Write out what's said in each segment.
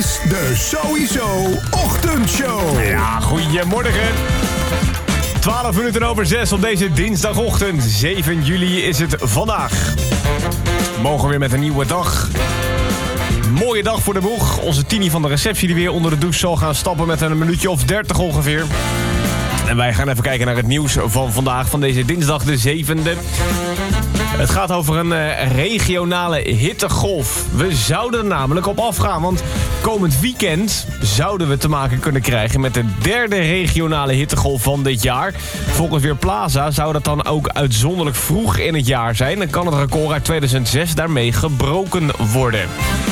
is de Sowieso Ochtendshow. Ja, goedemorgen. 12 minuten over 6 op deze dinsdagochtend. 7 juli is het vandaag. Mogen weer met een nieuwe dag. Mooie dag voor de boeg. Onze Tini van de receptie die weer onder de douche zal gaan stappen met een minuutje of 30 ongeveer. En wij gaan even kijken naar het nieuws van vandaag, van deze dinsdag de 7e. Het gaat over een regionale hittegolf. We zouden er namelijk op afgaan, want komend weekend zouden we te maken kunnen krijgen met de derde regionale hittegolf van dit jaar. Volgens Weerplaza zou dat dan ook uitzonderlijk vroeg in het jaar zijn. Dan kan het record uit 2006 daarmee gebroken worden.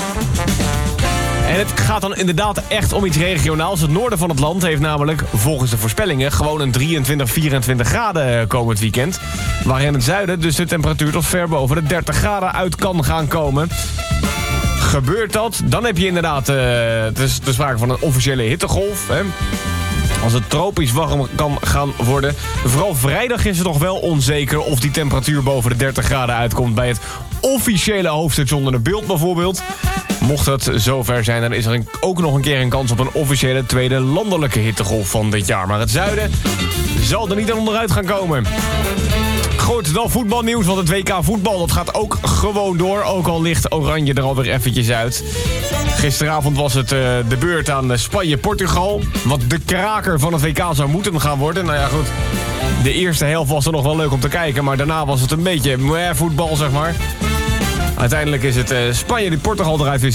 En het gaat dan inderdaad echt om iets regionaals. Het noorden van het land heeft namelijk, volgens de voorspellingen, gewoon een 23, 24 graden komend weekend. Waar in het zuiden dus de temperatuur tot ver boven de 30 graden uit kan gaan komen. Gebeurt dat, dan heb je inderdaad de sprake van een officiële hittegolf. Hè? Als het tropisch warm kan gaan worden. Vooral vrijdag is het nog wel onzeker of die temperatuur boven de 30 graden uitkomt bij het officiële hoofdstation in beeld bijvoorbeeld. Mocht het zover zijn, dan is er ook nog een keer een kans op een officiële tweede landelijke hittegolf van dit jaar. Maar het zuiden zal er niet aan onderuit gaan komen. Goed, dan voetbalnieuws, want het WK voetbal dat gaat ook gewoon door. Ook al ligt Oranje er alweer eventjes uit. Gisteravond was het de beurt aan Spanje-Portugal. Wat de kraker van het WK zou moeten gaan worden. Nou ja, goed. De eerste helft was er nog wel leuk om te kijken. Maar daarna was het een beetje voetbal, zeg maar. Uiteindelijk is het Spanje die Portugal eruit wist